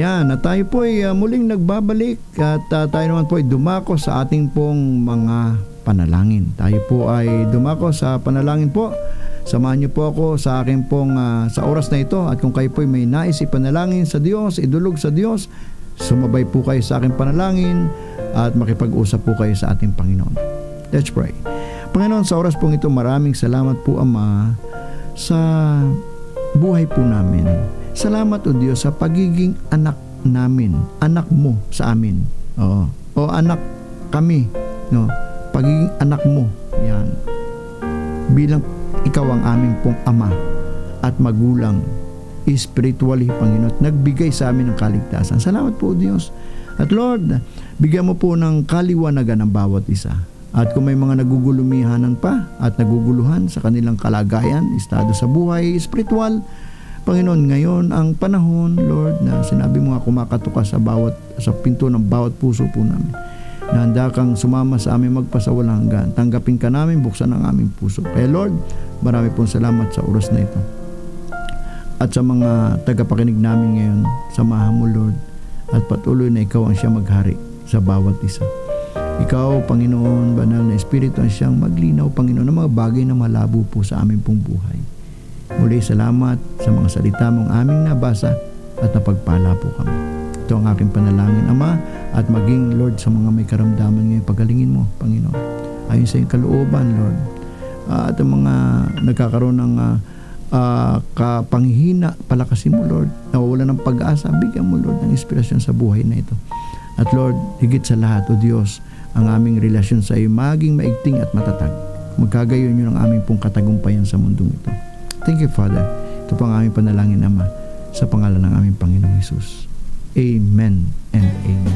Ayan, at tayo po ay muling nagbabalik at tayo naman po ay dumako sa ating pong mga panalangin. Tayo po ay dumako sa panalangin po. Samahan niyo po ako sa akin pong sa oras na ito, at kung kayo po ay may nais ipanalangin sa Diyos, idulog sa Diyos, sumabay po kayo sa aking panalangin at makipag-usap po kayo sa ating Panginoon. Let's pray. Panginoon, sa oras pong ito, maraming salamat po, Ama, sa buhay po namin. Salamat, O Diyos, sa pagiging anak namin, anak mo sa amin. O anak kami, no? Pagiging anak mo, yan. Bilang ikaw ang aming pong ama at magulang, spiritually, Panginoon, nagbigay sa amin ng kaligtasan. Salamat po, O Diyos. At Lord, bigyan mo po ng kaliwanagan ng bawat isa. At kung may mga nagugulumihanan pa at naguguluhan sa kanilang kalagayan, estado sa buhay, spiritual, Panginoon, ngayon ang panahon, Lord, na sinabi mo nga kumakatok ka sa pinto ng bawat puso po namin, na handa kang sumama sa amin magpasawalang hanggan. Tanggapin ka namin, buksan ang aming puso. Kaya Lord, marami pong salamat sa oras na ito. At sa mga tagapakinig namin ngayon, samahan mo, Lord, at patuloy na ikaw ang siya maghari sa bawat isa. Ikaw, Panginoon, banal na Espiritu, ang siyang maglinaw, Panginoon, ng mga bagay na malabo po sa aming pong buhay. Muli, salamat sa mga salita mong aming nabasa at napagpala po kami. Ito ang aking panalangin, Ama, at maging, Lord, sa mga may karamdaman ngayon, pagalingin mo, Panginoon. Ayon sa iyong kalooban, Lord. At ang mga nagkakaroon ng kapanghihina, palakasin mo, Lord. Nawawala ng pag-asa, bigyan mo, Lord, ng inspirasyon sa buhay na ito. At Lord, higit sa lahat, O Diyos, ang aming relasyon sa iyo maging maigting at matatag. Magkagayon yun ang aming pong katagumpayan sa mundong ito. Thank you, Father. Ito po ang aming panalangin, Ama, sa pangalan ng aming Panginoong Hesus. Amen and amen.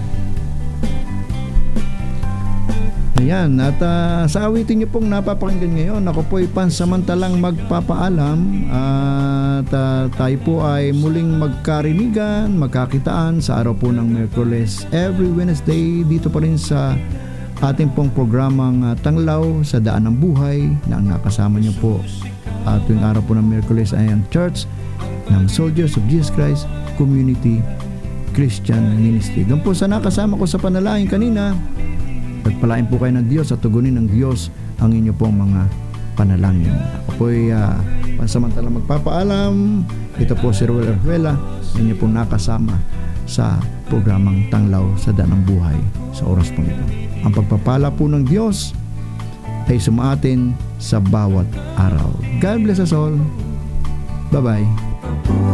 Ayan, at sa awitin niyo pong napapakinggan ngayon, ako po ay pansamantalang magpapaalam at tayo po ay muling magkarinigan, magkakitaan sa araw po ng Miyerkules every Wednesday dito pa rin sa ating pong programang Tanglaw sa Daan ng Buhay, na ang nakasama niyo po tuwing araw po ng Miyerkules ay ang Church ng Soldiers of Jesus Christ Community Christian Ministry. Doon po sa nakasama ko sa panalangin kanina, pagpalain po kayo ng Diyos at tugunin ng Diyos ang inyo pong mga panalangin. Ako po ay pansamantalang magpapaalam. Ito po si Ruel Arjuela, inyo pong nakasama sa programang Tanglaw sa Daan ng Buhay sa oras po ito. Ang pagpapala po ng Diyos ay sumaatin sa bawat araw. God bless us all. Bye-bye.